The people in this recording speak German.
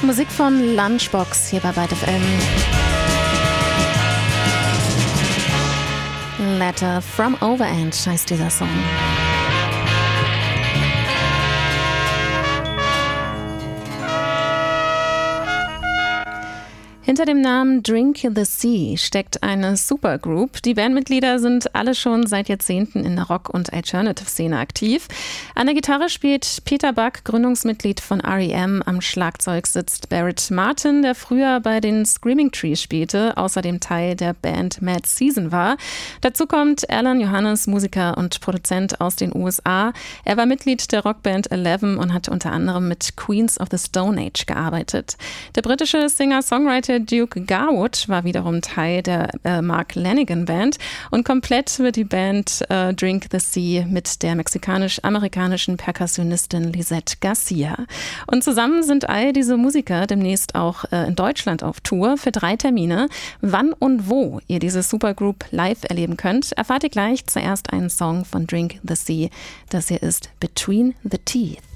Musik von Lunchbox hier bei Byte FM. Letter from Overend heißt dieser Song. Hinter dem Namen Drink the Sea steckt eine Supergroup. Die Bandmitglieder sind alle schon seit Jahrzehnten in der Rock- und Alternative-Szene aktiv. An der Gitarre spielt Peter Buck, Gründungsmitglied von R.E.M. Am Schlagzeug sitzt Barrett Martin, der früher bei den Screaming Trees spielte, außerdem Teil der Band Mad Season war. Dazu kommt Alan Johannes, Musiker und Produzent aus den USA. Er war Mitglied der Rockband 11 und hat unter anderem mit Queens of the Stone Age gearbeitet. Der britische Singer-Songwriter Duke Garwood war wiederum Teil der Mark Lanegan Band und komplett wird die Band Drink the Sea mit der mexikanisch-amerikanischen Perkussionistin Lisette Garcia. Und zusammen sind all diese Musiker demnächst auch in Deutschland auf Tour für 3 Termine. Wann und wo ihr diese Supergroup live erleben könnt, erfahrt ihr gleich. Zuerst einen Song von Drink the Sea. Das hier ist Between the Teeth.